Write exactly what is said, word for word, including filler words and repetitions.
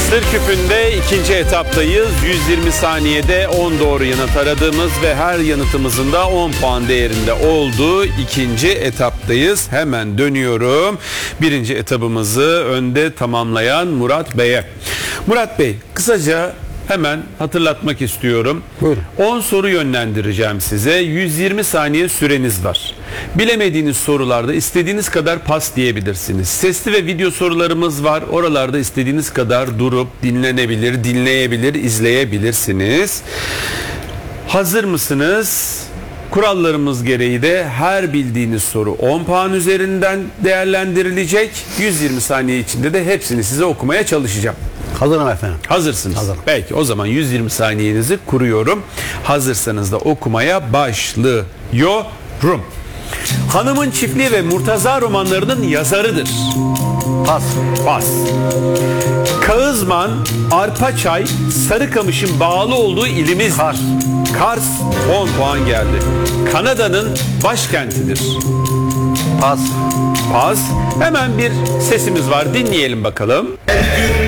Sır Küpü'nde ikinci etaptayız. yüz yirmi saniyede on doğru yanıt aradığımız ve her yanıtımızın da on puan değerinde olduğu ikinci etaptayız. Hemen dönüyorum. Birinci etabımızı önde tamamlayan Murat Bey'e. Murat Bey, kısaca hemen hatırlatmak istiyorum. Buyurun. on soru yönlendireceğim size. yüz yirmi saniye süreniz var. Bilemediğiniz sorularda istediğiniz kadar pas diyebilirsiniz. Sesli ve video sorularımız var. Oralarda istediğiniz kadar durup dinlenebilir, dinleyebilir, izleyebilirsiniz. Hazır mısınız? Kurallarımız gereği de her bildiğiniz soru on puan üzerinden değerlendirilecek. yüz yirmi saniye içinde de hepsini size okumaya çalışacağım. Hazırım efendim. Hazırsınız. Hazırım. Peki o zaman yüz yirmi saniyenizi kuruyorum. Hazırsanız da okumaya başlıyorum. Hanımın Çiftliği ve Murtaza romanlarının yazarıdır. Pas. Pas. Kağızman, Arpaçay, Sarıkamış'ın bağlı olduğu ilimiz. Kars. Kars on puan geldi. Kanada'nın başkentidir. Pas. Pas. Hemen bir sesimiz var. Dinleyelim bakalım.